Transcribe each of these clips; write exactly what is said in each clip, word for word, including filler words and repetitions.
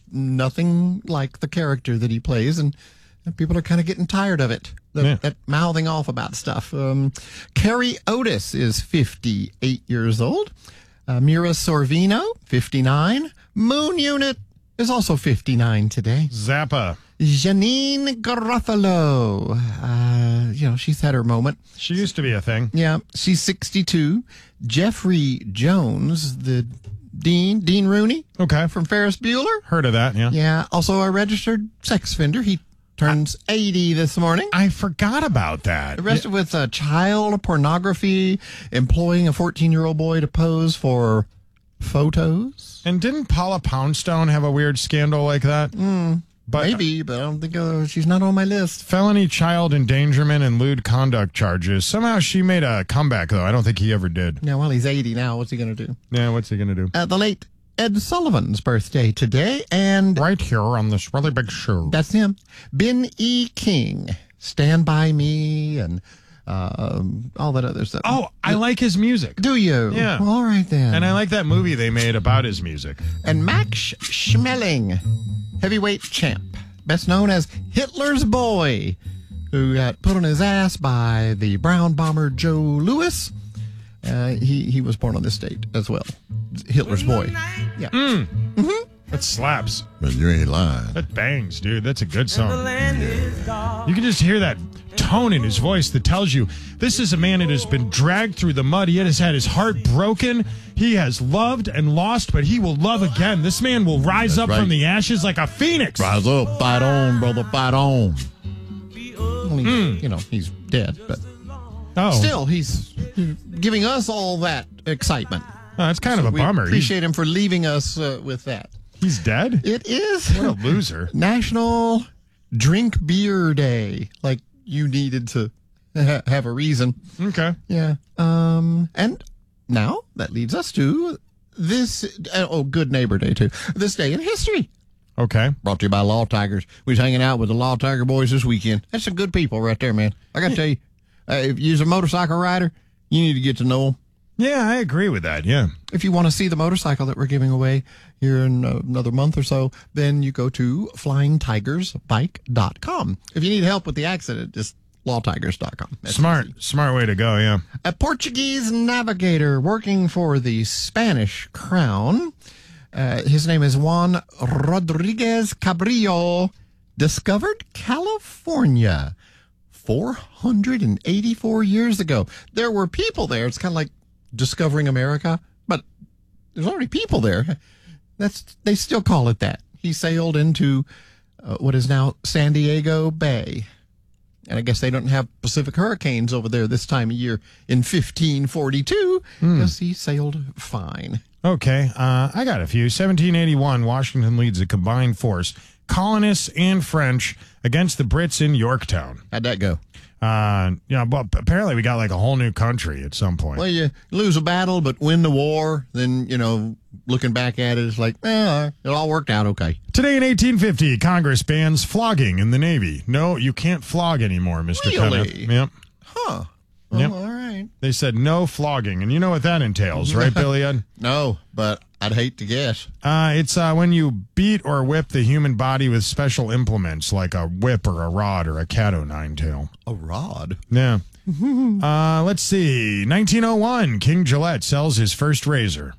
nothing like the character that he plays, and, and people are kind of getting tired of it. The, Yeah. That mouthing off about stuff. Um, Carrie Otis is fifty-eight years old. Uh, Mira Sorvino, fifty-nine. Moon Unit is also fifty-nine today. Zappa. Janine Garofalo. Uh, you know, she's had her moment. She used to be a thing. Yeah, she's sixty-two. Jeffrey Jones, the Dean, Dean Rooney. Okay. From Ferris Bueller. Heard of that, yeah. Yeah, also a registered sex offender. He turns eighty this morning. I forgot about that. Arrested with uh, child pornography, employing a fourteen-year-old boy to pose for photos. And didn't Paula Poundstone have a weird scandal like that? Mm, but maybe, but I don't think uh, she's not on my list. Felony child endangerment and lewd conduct charges. Somehow she made a comeback, though. I don't think he ever did. Yeah, well, he's eighty now. What's he going to do? Yeah, what's he going to do? Uh, the late Ed Sullivan's birthday today, and right here on this really big show. That's him. Ben E. King, Stand By Me, and uh, all that other stuff. Oh, I like his music. Do you? Yeah. Well, all right then. And I like that movie they made about his music. And Max Schmeling, heavyweight champ, best known as Hitler's Boy, who got put on his ass by the Brown bomber Joe Louis. Uh, he, he was born on this date as well. Hitler's Boy. Yeah. Mm. Mm-hmm. That slaps. But you ain't lying. That bangs, dude. That's a good song. Yeah. You can just hear that tone in his voice that tells you this is a man that has been dragged through the mud. He has had his heart broken. He has loved and lost, but he will love again. This man will rise That's up right. from the ashes like a phoenix. Rise up, fight on, brother, fight on. Only, Mm. You know, he's dead, but Oh. still, he's giving us all that excitement. Oh, that's kind So of a we bummer. appreciate him for leaving us uh, with that. He's dead? It is. What a loser. National Drink Beer Day. Like you needed to ha- have a reason. Okay. Yeah. Um. And now that leads us to this. Uh, oh, Good Neighbor Day too. This day in history. Okay. Brought to you by Law Tigers. We was hanging out with the Law Tiger boys this weekend. That's some good people right there, man. I got to tell you, uh, if you're a motorcycle rider, you need to get to know them. Yeah, I agree with that. Yeah. If you want to see the motorcycle that we're giving away here in uh, another month or so, then you go to flying tigers bike dot com. If you need help with the accident, just law tigers dot com. That's Smart. easy. Smart way to go, yeah. A Portuguese navigator working for the Spanish crown. Uh, his name is Juan Rodriguez Cabrillo. Discovered California four hundred eighty-four years ago. There were people there. It's kind of like discovering America, but there's already people there. That's they still call it that. He sailed into uh, what is now San Diego Bay. And I guess they don't have Pacific hurricanes over there this time of year in fifteen forty-two because he sailed fine. Okay, uh, I got a few. seventeen eighty-one, Washington leads a combined force, colonists and French, against the Brits in Yorktown. How'd that go? Uh, yeah, well, apparently we got like a whole new country at some point. Well, you lose a battle but win the war. Then, you know, looking back at it, it's like, eh, it all worked out okay. Today in eighteen fifty, Congress bans flogging in the Navy. No, you can't flog anymore, Mister Really? Kenneth. Yep. Huh. Well, Yep. all right. They said no flogging, and you know what that entails, right, Billy Ed? No, but I'd hate to guess. Uh, it's uh, when you beat or whip the human body with special implements like a whip or a rod or a cat o' nine tail. A rod? Yeah. uh, let's see. nineteen oh one, King Gillette sells his first razor.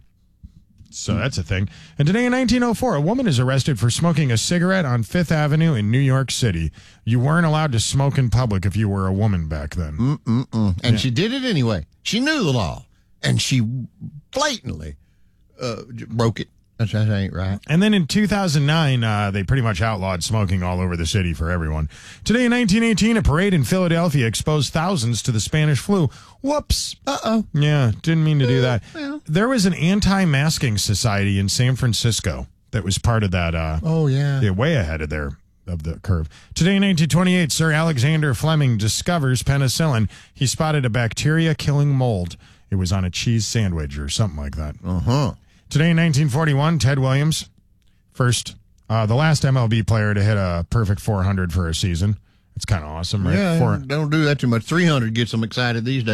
So that's a thing. And today in nineteen oh four, a woman is arrested for smoking a cigarette on Fifth Avenue in New York City. You weren't allowed to smoke in public if you were a woman back then. Mm-mm-mm. And Yeah. she did it anyway. She knew the law. And she blatantly uh, j- broke it. That's, that ain't right. And then in two thousand nine, uh, they pretty much outlawed smoking all over the city for everyone. Today in nineteen eighteen, a parade in Philadelphia exposed thousands to the Spanish flu. Whoops. Uh-oh. Yeah, didn't mean to do that. well. There was an anti-masking society in San Francisco that was part of that. Uh, Oh, yeah. yeah, way ahead of their of the curve. Today in nineteen twenty-eight, Sir Alexander Fleming discovers penicillin. He spotted a bacteria-killing mold. It was on a cheese sandwich or something like that. Uh-huh. Today in nineteen forty-one, Ted Williams, first, uh, the last M L B player to hit a perfect four hundred for a season. It's kind of awesome, right? Yeah, Four, don't do that too much. three hundred gets them excited these days.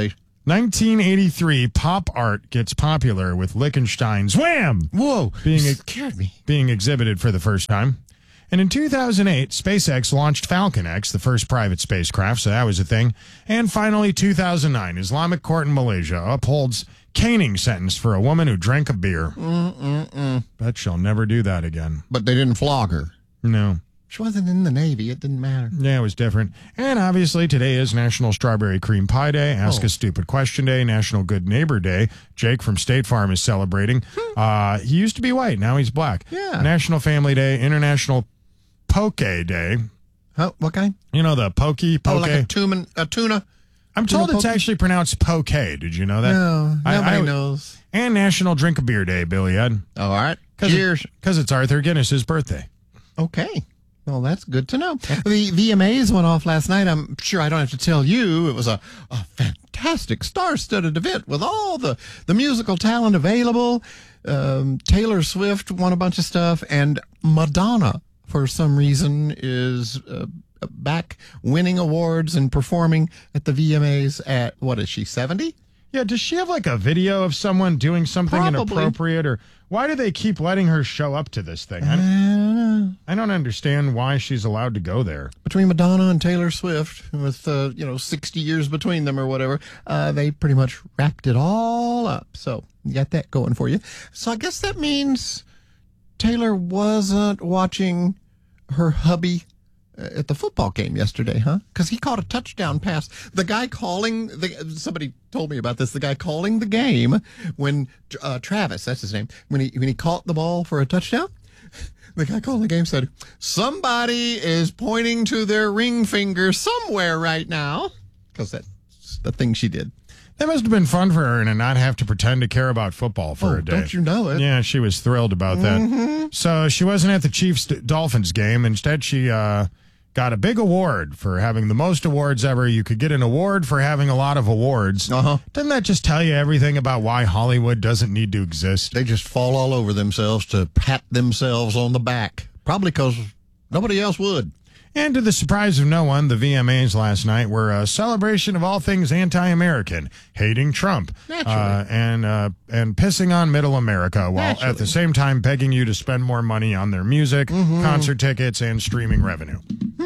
nineteen eighty-three, pop art gets popular with Liechtenstein's Wham! Whoa. Being you a- scared me. being exhibited for the first time. And in two thousand eight, SpaceX launched Falcon X, the first private spacecraft, so that was a thing. And finally, two thousand nine, Islamic court in Malaysia upholds caning sentence for a woman who drank a beer. Mm-mm-mm. Bet she'll never do that again. But they didn't flog her. No. She wasn't in the Navy. It didn't matter. Yeah, it was different. And obviously, today is National Strawberry Cream Pie Day, Ask Oh. a Stupid Question Day, National Good Neighbor Day. Jake from State Farm is celebrating. Uh, he used to be white. Now he's black. Yeah. National Family Day, International Poke Day. Huh? What kind? You know, the pokey, poke. Oh, like a tuna. A tuna? I'm told tuna it's poke? actually pronounced poke. Did you know that? No, I- nobody I- knows. And National Drink a Beer Day, Billy Ed. All right. Cause Cheers. Because it's Arthur Guinness's birthday. Okay. Well, that's good to know. The V M As went off last night. I'm sure I don't have to tell you. It was a, a fantastic star-studded event with all the, the musical talent available. Um, Taylor Swift won a bunch of stuff, and Madonna, for some reason, is uh, back winning awards and performing at the V M As at, what is she, seventy? Yeah, does she have like a video of someone doing something Probably. inappropriate? Or why do they keep letting her show up to this thing? I I don't, don't know. I don't understand why she's allowed to go there. Between Madonna and Taylor Swift, with uh, you know sixty years between them or whatever, uh, they pretty much wrapped it all up. So you got that going for you. So I guess that means Taylor wasn't watching her hubby uh, at the football game yesterday, huh? Because he caught a touchdown pass. The guy calling the somebody told me about this. The guy calling the game when uh, Travis, that's his name, when he when he caught the ball for a touchdown. The guy calling the game said, somebody is pointing to their ring finger somewhere right now. Because that's the thing she did. That must have been fun for her to not have to pretend to care about football for Oh, a day. don't you know it? Yeah, she was thrilled about that. Mm-hmm. So she wasn't at the Chiefs-Dolphins game. Instead, she uh, got a big award for having the most awards ever. You could get an award for having a lot of awards. Uh-huh. Doesn't that just tell you everything about why Hollywood doesn't need to exist? They just fall all over themselves to pat themselves on the back. Probably because nobody else would. And to the surprise of no one, the V M As last night were a celebration of all things anti-American, hating Trump, Naturally. uh, and uh, and pissing on Middle America, while Naturally. at the same time begging you to spend more money on their music, Mm-hmm. concert tickets, and streaming revenue.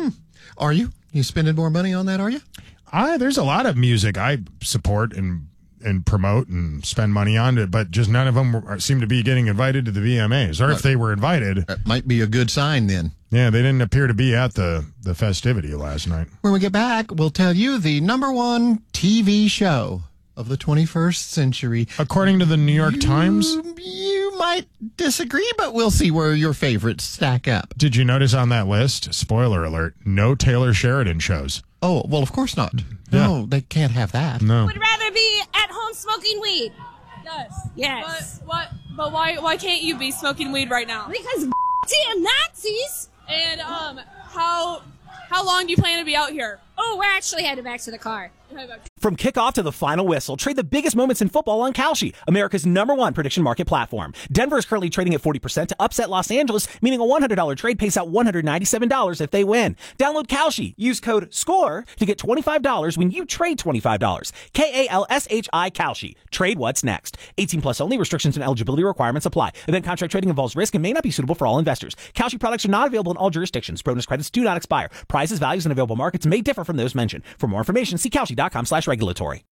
Are you? You spending more money on that, are you? I there's a lot of music I support and and promote and spend money on it, but just none of them were, seem to be getting invited to the V M As. Or if they were invited, That might be a good sign then. yeah, they didn't appear to be at the the festivity last night. When we get back, we'll tell you the number one T V show of the twenty-first century. According to the New York Times. You, you might disagree, but we'll see where your favorites stack up. Did you notice on that list, spoiler alert, no Taylor Sheridan shows? Oh, well, of course not. No, they can't have that. No. Would rather be at home smoking weed. Yes. Yes. But what? But why? Why can't you be smoking weed right now? Because damn Nazis. And um, how how long do you plan to be out here? Oh, we're actually headed back to the car. From kickoff to the final whistle, trade the biggest moments in football on Kalshi, America's number one prediction market platform. Denver is currently trading at forty percent to upset Los Angeles, meaning a one hundred dollars trade pays out one hundred ninety-seven dollars if they win. Download Kalshi. Use code SCORE to get twenty-five dollars when you trade twenty-five dollars. K A L S H I Kalshi. Trade what's next. eighteen plus only. Restrictions and eligibility requirements apply. Event contract trading involves risk and may not be suitable for all investors. Kalshi products are not available in all jurisdictions. Bonus credits do not expire. Prices, values, and available markets may differ from those mentioned. For more information, see Kalshi.com slash regulatory.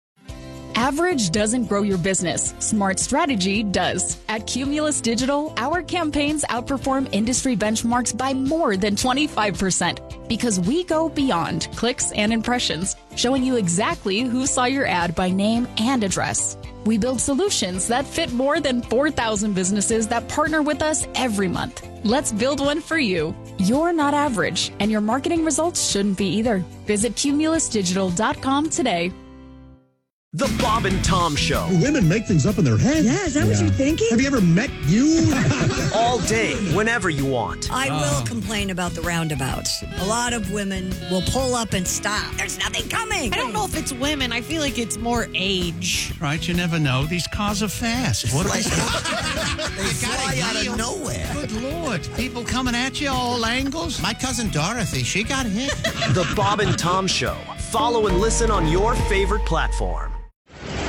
Average doesn't grow your business. Smart strategy does. At Cumulus Digital, our campaigns outperform industry benchmarks by more than twenty-five percent because we go beyond clicks and impressions, showing you exactly who saw your ad by name and address. We build solutions that fit more than four thousand businesses that partner with us every month. Let's build one for you. You're not average, and your marketing results shouldn't be either. Visit cumulus digital dot com today. The Bob and Tom Show. Women make things up in their head. Yeah, is that what you're thinking? Have you ever met you? All day, whenever you want. I will complain about the roundabouts. A lot of women will pull up and stop. There's nothing coming. I don't know if it's women. I feel like it's more age. Right, you never know. These cars are fast. What They fly out of nowhere. Good Lord. People coming at you all angles. My cousin Dorothy, she got hit. The Bob and Tom Show. Follow and listen on your favorite platform.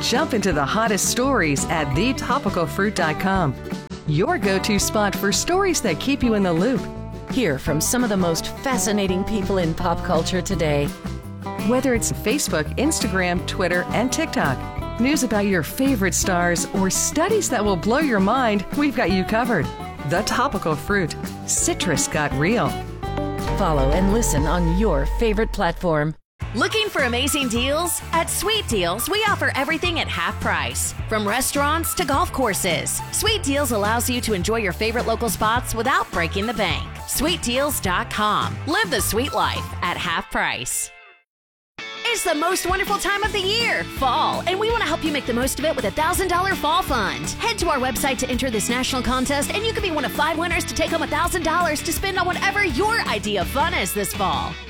Jump into the hottest stories at the topical fruit dot com. Your go-to spot for stories that keep you in the loop. Hear from some of the most fascinating people in pop culture today. Whether it's Facebook, Instagram, Twitter, and TikTok, news about your favorite stars, or studies that will blow your mind, we've got you covered. The Topical Fruit. Citrus got real. Follow and listen on your favorite platform. Looking for amazing deals? At Sweet Deals, we offer everything at half price. From restaurants to golf courses, Sweet Deals allows you to enjoy your favorite local spots without breaking the bank. sweet deals dot com. Live the sweet life at half price. It's the most wonderful time of the year, fall, and we want to help you make the most of it with a one thousand dollars Fall Fund. Head to our website to enter this national contest, and you could be one of five winners to take home one thousand dollars to spend on whatever your idea of fun is this fall.